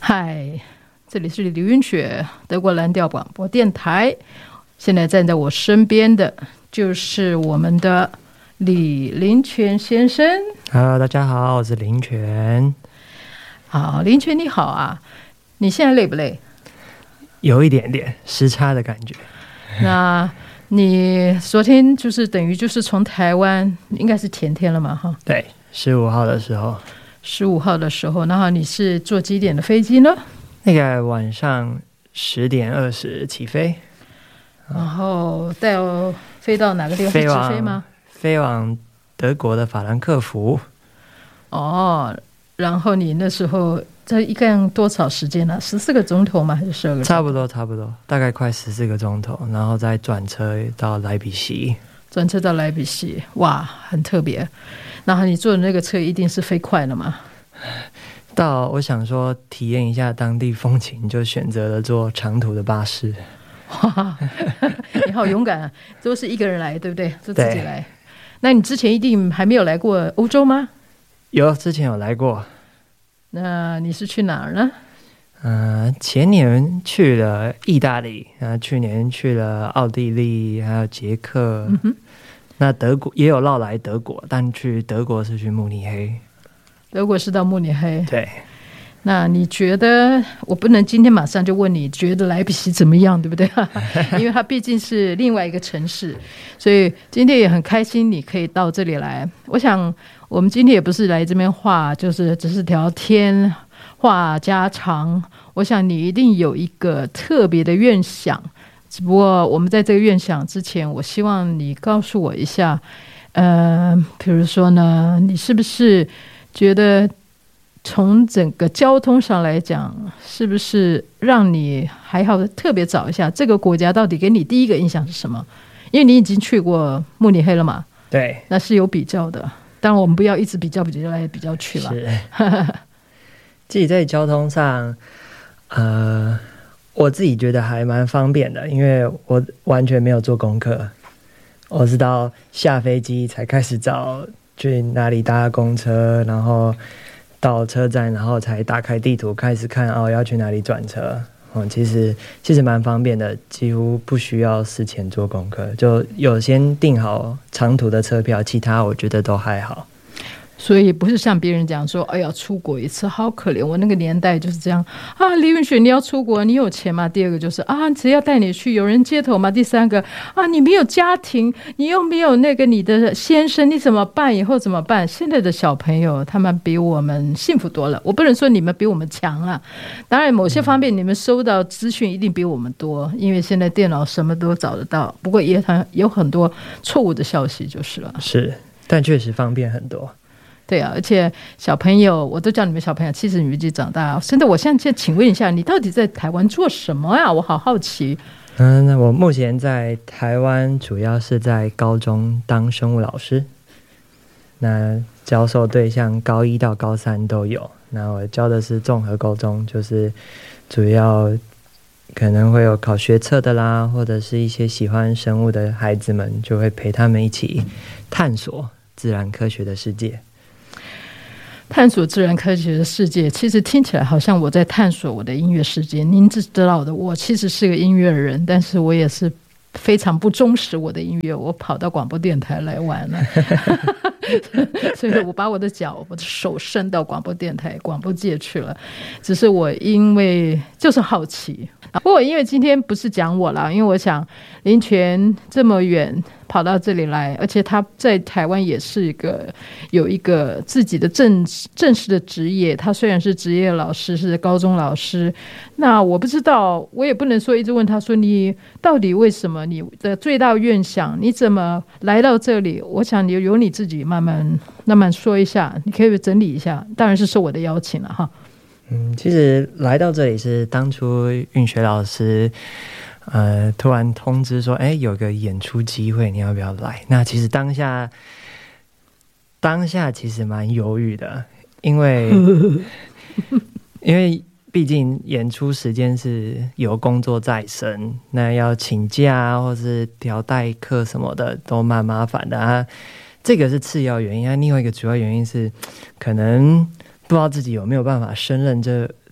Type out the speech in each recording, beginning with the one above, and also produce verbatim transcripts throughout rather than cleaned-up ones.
嗨，这里是刘云雪，德国蓝调广播电台。现在站在我身边的就是我们的李林泉先生。 Hello， 大家好，我是林泉。 好，林泉你好啊，你现在累不累？ 有一点点时差的感觉。 那你昨天就是等于就是从台湾，应该是前天了嘛？哈， 对，十五号的时候。 十五号的时候，然后你是坐几点的飞机呢？ 那个晚上十点二十起飞， 然后到飞到哪个地方？是直飞吗？ 飞往德国的法兰克福。 哦，然后你那时候这一共多少时间呢、啊？十四个钟头吗？还是十二个？ 差不多，差不多，大概快十四个钟头，然后再转车到莱比锡。 转车到莱比锡，哇，很特别。然后你坐的那个车一定是飞快了吗？ 到我想说体验一下当地风情，就选择了坐长途的巴士。 哇，你好勇敢啊！都是一个人来，对不对？就自己来。那你之前一定还没有来过欧洲吗？ 有，之前有来过。 那你是去哪儿呢？ 呃，前年去了意大利，呃，去年去了奥地利，还有捷克。嗯哼，那德国也有绕来德国，但去德国是去慕尼黑。 德国是到慕尼黑。 对。 那你觉得，我不能今天马上就问你觉得莱比锡怎么样，对不对？因为它毕竟是另外一个城市，所以今天也很开心你可以到这里来。我想我们今天也不是来这边话，就是只是聊天话家常。我想你一定有一个特别的愿想，只不过我们在这个愿想之前，我希望你告诉我一下，呃，比如说呢，你是不是觉得从整个交通上来讲，是不是让你还要特别找一下这个国家到底给你第一个印象是什么？因为你已经去过慕尼黑了嘛， 对， 那是有比较的。当然我们不要一直比较比较来比较去了。 是自己在交通上，呃，我自己觉得还蛮方便的，因为我完全没有做功课，我是到下飞机才开始找去哪里搭公车，然后到车站，然后才打开地图开始看哦要去哪里转车。哦，其实其实蛮方便的，几乎不需要事前做功课，就有先订好长途的车票，其他我觉得都还好。 所以不是像别人讲说，哎呀，出国一次好可怜。我那个年代就是这样啊，李允雪，你要出国，你有钱吗？第二个就是啊，谁要带你去，有人接头吗？第三个啊，你没有家庭，你又没有那个你的先生，你怎么办？以后怎么办？现在的小朋友他们比我们幸福多了。我不能说你们比我们强啊，当然某些方面你们收到资讯一定比我们多，因为现在电脑什么都找得到。不过也很有很多错误的消息就是了。 是，但确实方便很多。 对啊，而且小朋友，我都叫你们小朋友，其实你们已经长大了。现在我现在请问一下，你到底在台湾做什么呀？我好好奇。 嗯，那我目前在台湾主要是在高中当生物老师，那教授对象高一到高三都有。那我教的是综合高中，就是主要可能会有考学测的啦，或者是一些喜欢生物的孩子们，就会陪他们一起探索自然科学的世界。 探索自然科学的世界，其实听起来好像我在探索我的音乐世界。您知道的，我其实是个音乐人，但是我也是非常不忠实我的音乐，我跑到广播电台来玩了所以我把我的脚我的手伸到广播电台广播界去了，只是我因为就是好奇。不过因为今天不是讲我啦，因为我想林泉这么远跑到这里来，而且他在台湾也是一个有一个自己的正正式的职业，他虽然是职业老师，是高中老师，那我不知道，我也不能说一直问他说你到底为什么，你的最大愿想，你怎么来到这里，我想你由你自己慢慢慢慢说一下，你可以整理一下，当然是受我的邀请了哈。 嗯，其实来到这里是当初韵学老师呃，突然通知说，哎，有个演出机会，你要不要来？那其实当下，当下其实蛮犹豫的，因为因为毕竟演出时间是有工作在身，那要请假或是调代课什么的都蛮麻烦的啊。这个是次要原因啊，另外一个主要原因是可能不知道自己有没有办法胜任这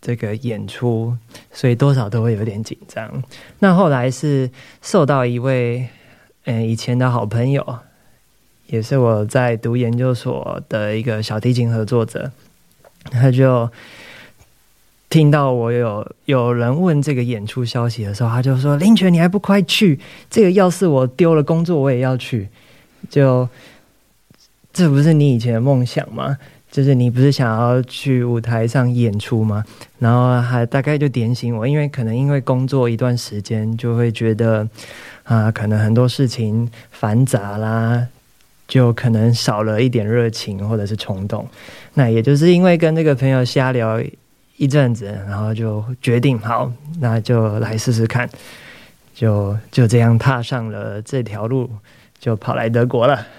这个演出，所以多少都会有点紧张。那后来是受到一位嗯以前的好朋友，也是我在读研究所的一个小提琴合作者，他就听到我有有人问这个演出消息的时候，他就说：“林权，你还不快去？这个要是我丢了工作，我也要去。就这不是你以前的梦想吗？就是你不是想要去舞台上演出吗？”然后还大概就点醒我，因为可能因为工作一段时间，就会觉得啊、呃，可能很多事情繁杂啦，就可能少了一点热情或者是冲动。那也就是因为跟这个朋友瞎聊一阵子，然后就决定好，那就来试试看，就就这样踏上了这条路，就跑来德国了。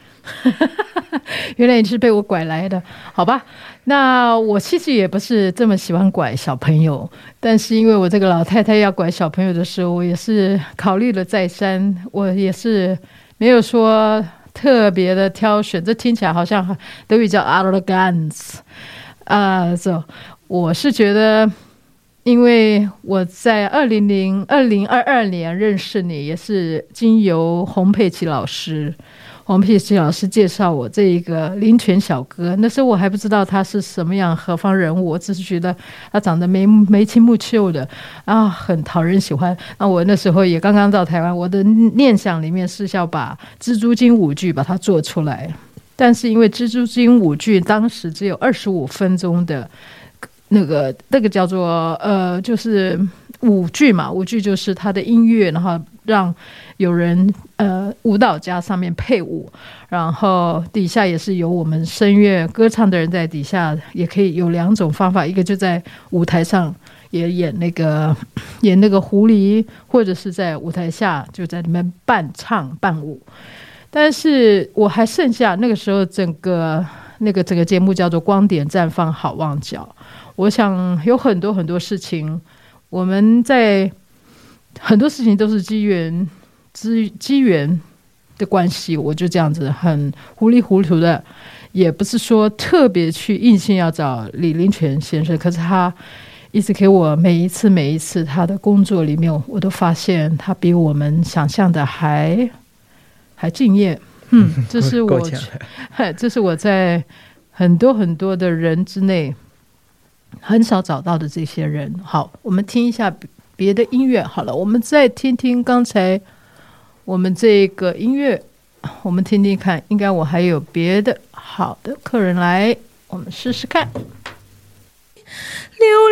原来你是被我拐来的，好吧？那我其实也不是这么喜欢拐小朋友，但是因为我这个老太太要拐小朋友的时候，我也是考虑了再三，我也是没有说特别的挑选。这听起来好像德语叫 arrogance 啊，so, 我是觉得，因为我在二零零二零二二年认识你，也是经由洪佩琪老师。洪佩琪老师介绍我这一个林权小哥，那时候我还不知道他是什么样何方人物，我只是觉得他长得眉眉清目秀的啊，很讨人喜欢。那我那时候也刚刚到台湾，我的念想里面是要把蜘蛛精舞剧把它做出来，但是因为蜘蛛精舞剧当时只有二十五分钟的那个那个叫做呃，就是舞剧嘛，舞剧就是它的音乐，然后让有人呃舞蹈家上面配舞，然后底下也是有我们声乐歌唱的人在底下，也可以有两种方法，一个就在舞台上也演那个演那个狐狸，或者是在舞台下就在里面伴唱伴舞。但是我还剩下那个时候整个那个整个节目叫做光点绽放好望角。我想有很多很多事情，我们在很多事情都是机缘机机缘的关系，我就这样子很糊里糊涂的，也不是说特别去硬性要找李林权先生，可是他一直给我每一次每一次他的工作里面，我都发现他比我们想象的还还敬业。嗯，这是我这是我在很多很多的人之内很少找到的这些人。好，我们听一下别的音乐好了，我们再听听刚才我们这个音乐，我们听听看，应该我还有别的好的客人来，我们试试看。